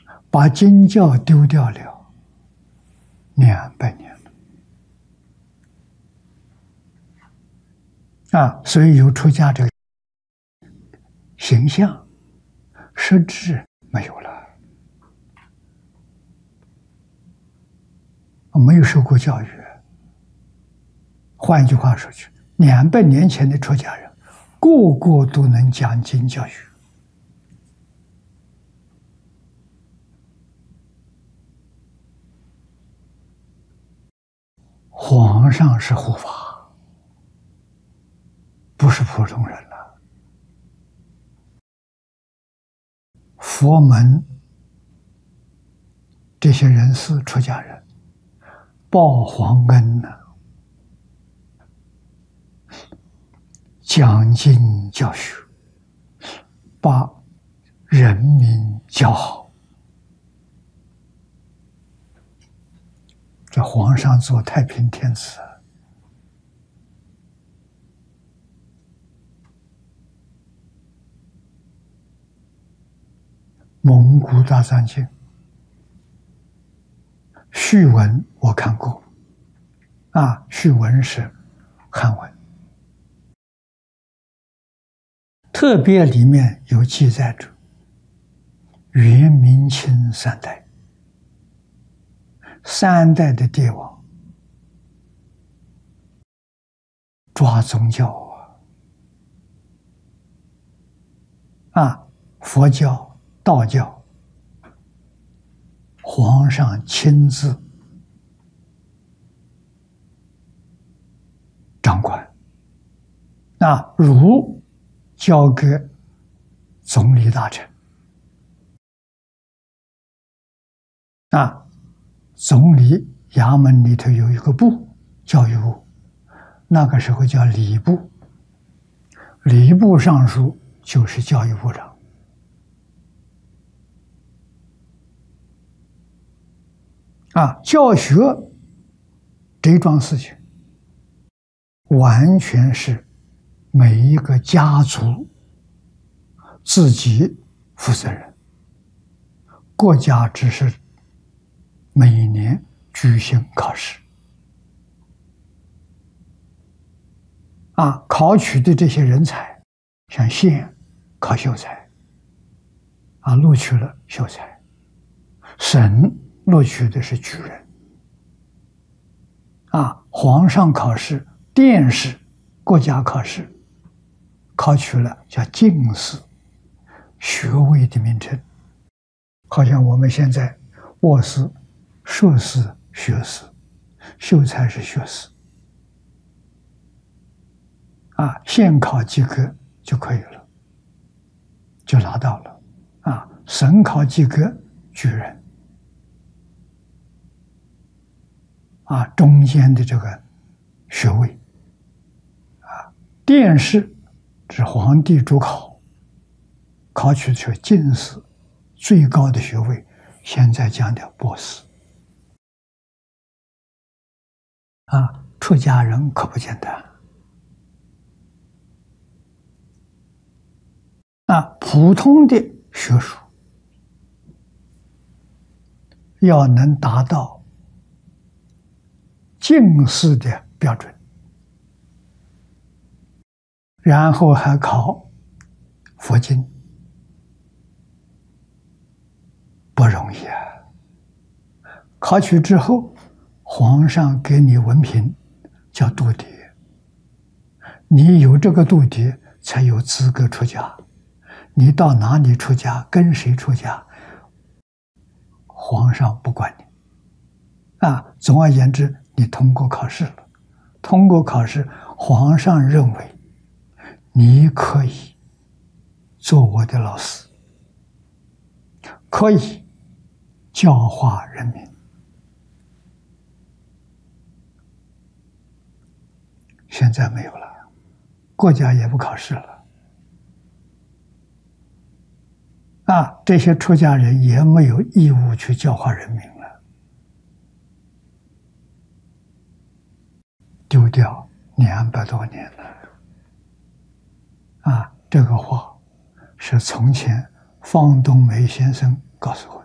把经教丢掉了200年了所以有出家这个形象，实质没有了，没有受过教育。换一句话说去，200年前的出家人，个个都能讲经教育。皇上是护法，不是普通人了。佛门这些人士出家人，报皇恩呢，讲经教学，把人民教好。这皇上做太平天子，蒙古大藏经序文我看过，序文是汉文，特别里面有记载着元、明、清3代，3代的帝王抓宗教佛教、道教，皇上亲自掌管，儒交给总理大臣，总理衙门里头有一个部，教育部，那个时候叫礼部，礼部尚书就是教育部长。教学这桩事情，完全是每一个家族自己负责任，国家只是每年举行考试，考取的这些人才，像县考秀才，录取了秀才，省录取的是举人，皇上考试、殿试、国家考试，考取了叫进士，学位的名称。好像我们现在卧士、硕士、学士，秀才是学士，县考及格就可以了，就拿到了，省考及格举人，中间的这个学位，殿试是皇帝主考，考取是进士，最高的学位，现在讲的博士。出家人可不简单。普通的学术要能达到进士的标准，然后还考佛经，不容易考取之后，皇上给你文凭，叫度牒，你有这个度牒，才有资格出家。你到哪里出家，跟谁出家，皇上不管你。总而言之，你通过考试了，通过考试，皇上认为你可以做我的老师，可以教化人民。现在没有了，国家也不考试了。这些出家人也没有义务去教化人民了，丢掉200多年了。这个话是从前方东梅先生告诉我。